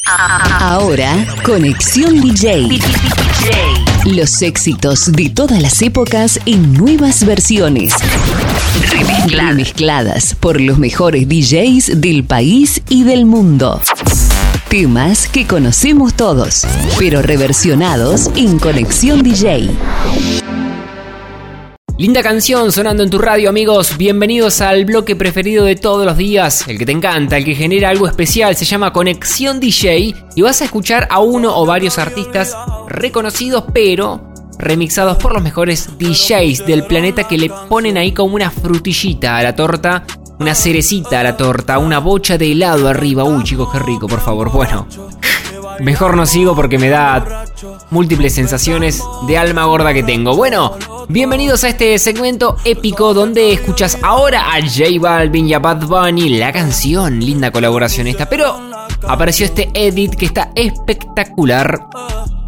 Ahora, Conexión DJ. Los éxitos de todas las épocas en nuevas versiones. Remezcladas por los mejores DJs del país y del mundo. Temas que conocemos todos, pero reversionados en Conexión DJ. Linda canción sonando en tu radio, amigos. Bienvenidos al bloque preferido de todos los días, el que te encanta, el que genera algo especial. Se llama Conexión DJ y vas a escuchar a uno o varios artistas reconocidos, pero remixados por los mejores DJs del planeta, que le ponen ahí como una frutillita a la torta, una cerecita a la torta, una bocha de helado arriba. Uy, chicos, qué rico, por favor. Bueno, mejor no sigo porque me da múltiples sensaciones de alma gorda que tengo. Bueno, bienvenidos a este segmento épico donde escuchas ahora a J Balvin y a Bad Bunny. La canción, linda colaboración esta, pero apareció este edit que está espectacular